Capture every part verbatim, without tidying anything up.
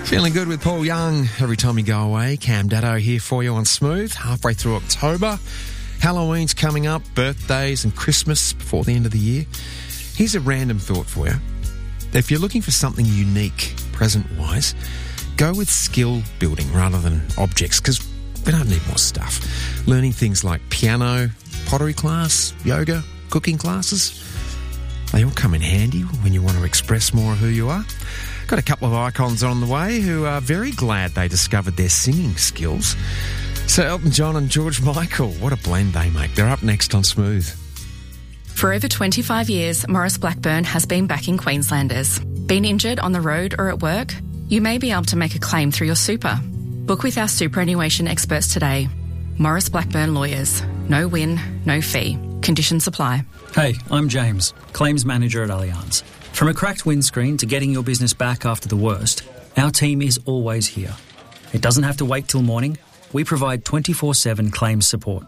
Feeling good with Paul Young every time you go away. Cam Daddo here for you on Smooth, halfway through October. Halloween's coming up, birthdays and Christmas before the end of the year. Here's a random thought for you. If you're looking for something unique present-wise, go with skill building rather than objects, because we don't need more stuff. Learning things like piano, pottery class, yoga, cooking classes, they all come in handy when you want to express more of who you are. Got a couple of icons on the way who are very glad they discovered their singing skills. So Elton John and George Michael, what a blend they make. They're up next on Smooth. For over twenty-five years, Maurice Blackburn has been backing Queenslanders. Been injured on the road or at work? You may be able to make a claim through your super. Book with our superannuation experts today. Maurice Blackburn Lawyers. No win, no fee. Conditions apply. Hey, I'm James, Claims Manager at Allianz. From a cracked windscreen to getting your business back after the worst, our team is always here. It doesn't have to wait till morning. We provide twenty-four seven claims support.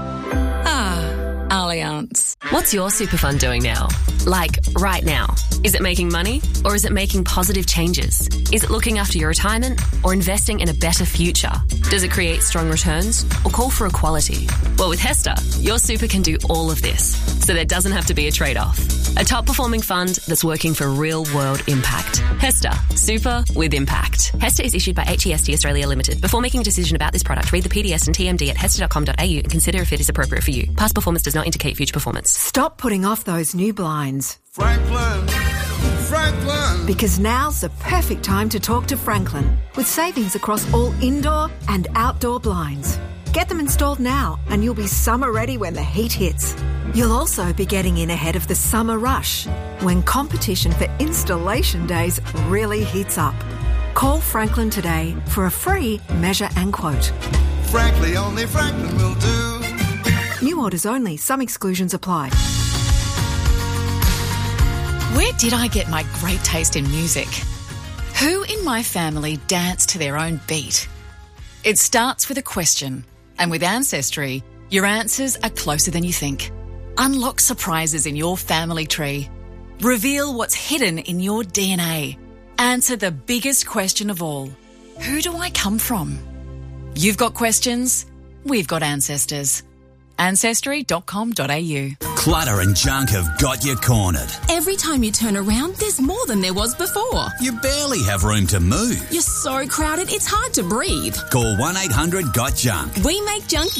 Ah, Allianz. What's your super fund doing now? Like, right now? Is it making money or is it making positive changes? Is it looking after your retirement or investing in a better future? Does it create strong returns or call for equality? Well, with HESTA, your super can do all of this, so there doesn't have to be a trade-off. A top-performing fund that's working for real-world impact. HESTA, super with impact. HESTA is issued by H E S T Australia Limited. Before making a decision about this product, read the P D S and T M D at hesta dot com dot a u and consider if it is appropriate for you. Past performance does not indicate future performance. Stop putting off those new blinds. Franklin, Franklin. Because now's the perfect time to talk to Franklin, with savings across all indoor and outdoor blinds. Get them installed now and you'll be summer ready when the heat hits. You'll also be getting in ahead of the summer rush, when competition for installation days really heats up. Call Franklin today for a free measure and quote. Frankly, only Franklin will do. New orders only. Some exclusions apply. Where did I get my great taste in music? Who in my family dance to their own beat? It starts with a question, and with Ancestry, your answers are closer than you think. Unlock surprises in your family tree. Reveal what's hidden in your D N A. Answer the biggest question of all. Who do I come from? You've got questions, we've got ancestors. ancestry dot com dot a u. Clutter and junk have got you cornered. Every time you turn around, there's more than there was before. You barely have room to move. You're so crowded, it's hard to breathe. Call one eight hundred got junk. We make junk